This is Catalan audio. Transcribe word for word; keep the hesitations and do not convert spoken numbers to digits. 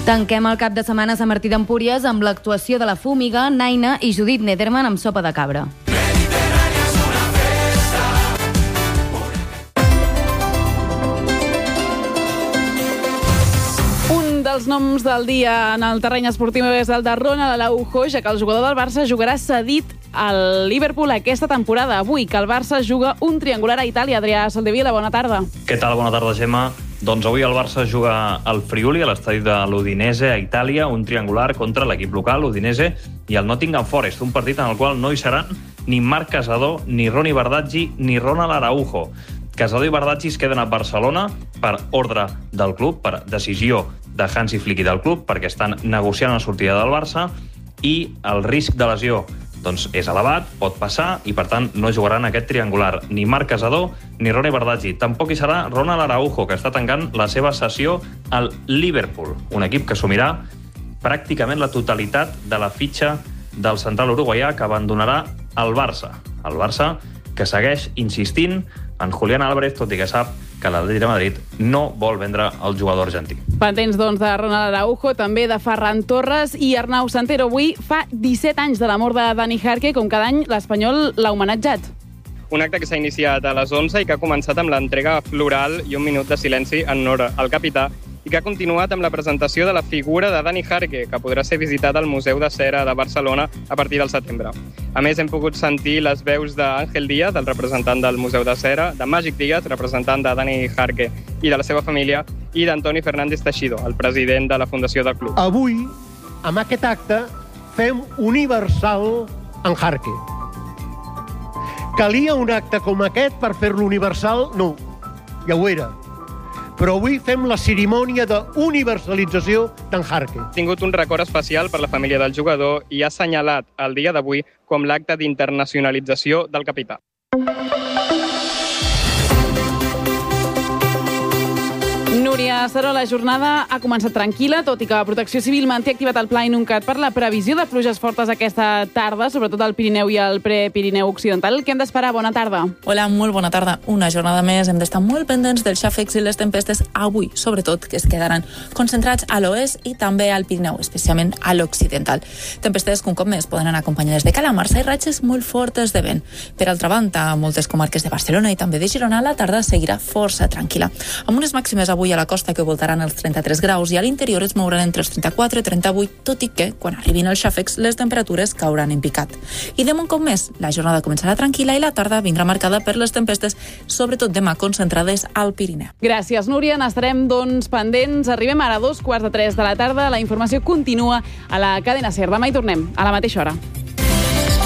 Tanquem el cap de setmana a Sant Martí d'Empúries amb l'actuació de la Fúmiga, Naina i Judit Nederman amb Sopa de Cabra. Un dels noms del dia en el terreny esportiu és el de Ronald Araujo, ja que el jugador del Barça jugarà cedit al Liverpool aquesta temporada. Avui que el Barça juga un triangular a Itàlia. Adrià Soldevila, bona tarda. Què tal? Bona tarda, Gemma. Doncs avui el Barça juga al Friuli, a l'estadi de l'Udinese, a Itàlia, un triangular contra l'equip local, l'Udinese, i el Nottingham Forest, un partit en el qual no hi seran ni Marc Casadó, ni Ronny Bardghji, ni Ronald Araujo. Casadó i Bardghji es queden a Barcelona per ordre del club, per decisió de Hansi Flick i del club, perquè estan negociant la sortida del Barça, i el risc de lesió doncs és elevat, pot passar, i per tant no jugaran aquest triangular ni Marc Casadó ni Ronny Bardghji. Tampoc hi serà Ronald Araujo, que està tancant la seva cessió al Liverpool, un equip que assumirà pràcticament la totalitat de la fitxa del central uruguaià, que abandonarà el Barça. El Barça que segueix insistint en Julián Álvarez, tot i que sap que l'Atlètic de Madrid no vol vendre el jugador argentí. Pendents, doncs, de Ronald Araujo, també de Ferran Torres i Arnau Santero. Avui fa disset anys de la mort de Dani Jarque, com cada any l'Espanyol l'ha homenatjat. Un acte que s'ha iniciat a les onze i que ha començat amb l'entrega floral i un minut de silenci en honor al capità, i que ha continuat amb la presentació de la figura de Dani Jarque, que podrà ser visitat al Museu de Cera de Barcelona a partir del setembre. A més, hem pogut sentir les veus d'Àngel Díaz, el representant del Museu de Cera, de Màgic Díaz, representant de Dani Jarque i de la seva família, i d'Antoni Fernández Teixidor, el president de la fundació del club. Avui, amb aquest acte, fem universal en Jarque. Calia un acte com aquest per fer-lo universal? No, ja ho era. Però avui fem la cerimònia d'universalització d'en Jarque. Ha tingut un record especial per la família del jugador i ha assenyalat el dia d'avui com l'acte d'internacionalització del capità. Núria Saró, la jornada ha començat tranquil·la, tot i que Protecció Civil manté activat el Pla Inuncat per la previsió de pluges fortes aquesta tarda, sobretot al Pirineu i al Prepirineu Occidental. Què hem d'esperar? Bona tarda. Hola, molt bona tarda. Una jornada més. Hem d'estar molt pendents dels xàfecs i les tempestes avui, sobretot, que es quedaran concentrats a l'oest i també al Pirineu, especialment a l'occidental. Tempestes que un cop més poden anar acompanyades de calamarsa i ratxes molt fortes de vent. Per altra banda, a moltes comarques de Barcelona i també de Girona, la tarda seguirà força tranquil·la, amb unes màximes avui a la costa que voltaran els trenta-tres graus i a l'interior es mouran entre els trenta-quatre i trenta-vuit, tot i que, quan arribin els xàfecs, les temperatures cauran en picat. I demà un cop més, la jornada començarà tranquil·la i la tarda vindrà marcada per les tempestes, sobretot demà concentrades al Pirineu. Gràcies, Núria. N'estarem, doncs, pendents. Arribem ara a dos quarts de tres de la tarda. La informació continua a la cadena SER. Demà hi tornem, a la mateixa hora.